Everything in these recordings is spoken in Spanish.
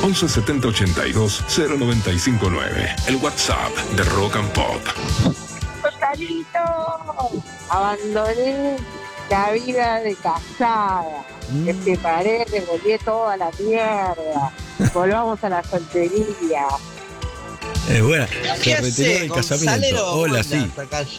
11 70 82 0959. El WhatsApp de Rock and Pop. Gonzalito, abandoné la vida de casada. Me separé, revolví toda la mierda. Volvamos a la soltería. Bueno, ¿Qué se retiró hace, del Gonzalero? casamiento. Hola, sí.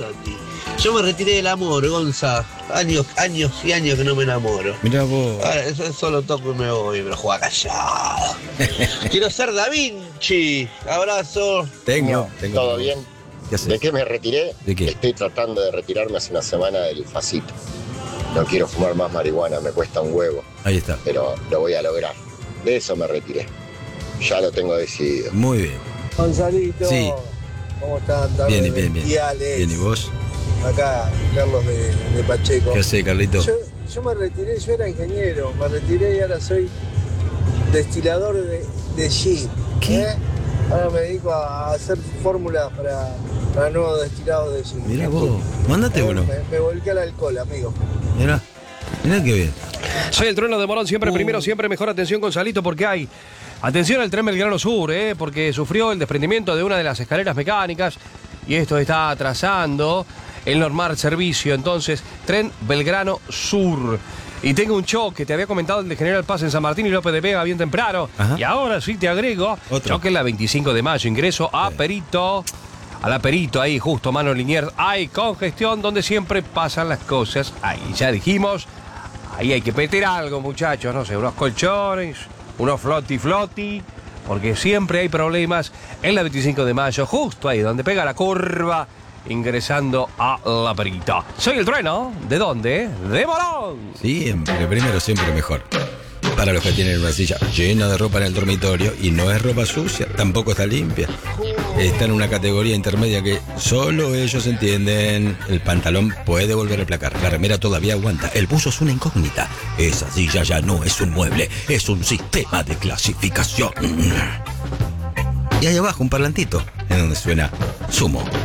Yo me retiré del amor, Gonza. Años y años que no me enamoro. Mirá vos. Ahora, eso solo toco y me voy, pero juega callado. Quiero ser Da Vinci. Abrazo. Tengo. ¿Todo bien? ¿Qué haces? ¿De qué me retiré? ¿De qué? Estoy tratando de retirarme hace una semana del facito. No quiero fumar más marihuana, me cuesta un huevo, Ahí está. pero lo voy a lograr. De eso me retiré. Ya lo tengo decidido. Muy bien. Gonzalito, Sí. ¿cómo están? Bien. Y Alex. Bien, ¿y vos? Acá, Carlos de Pacheco. ¿Qué haces, Carlito? Yo me retiré, yo era ingeniero, me retiré y ahora soy destilador de gin. ¿Qué? Ahora me dedico a hacer fórmulas para nuevos destilados de gin. Mirá vos. Mándate uno. Me volqué al alcohol, amigo. Mirá qué bien. Soy el Trueno de Morón, siempre primero, siempre mejor. Atención, Gonzalito, porque hay... Atención al tren Belgrano Sur, porque sufrió el desprendimiento de una de las escaleras mecánicas y esto está atrasando el normal servicio. Entonces, tren Belgrano Sur. Y tengo un choque, te había comentado el de General Paz en San Martín y López de Vega bien temprano. Ajá. Y ahora sí te agrego, Otro. choque en la 25 de mayo, ingreso a Perito. A la Perito, ahí justo, mano Liniers. Hay congestión donde siempre pasan las cosas. Ahí ya dijimos, ahí hay que meter algo, muchachos, no sé, unos colchones, unos flotti, porque siempre hay problemas en la 25 de mayo, justo ahí donde pega la curva, ingresando a la Perito. Soy el Trueno, ¿de dónde? ¡De Morón! Siempre, primero, siempre mejor. Para los que tienen una silla llena de ropa en el dormitorio y no es ropa sucia, tampoco está limpia. Está en una categoría intermedia que solo ellos entienden. El pantalón puede volver a placar, la remera todavía aguanta, el buzo es una incógnita. Esa silla ya no es un mueble, es un sistema de clasificación. Y ahí abajo un parlantito en donde suena Sumo.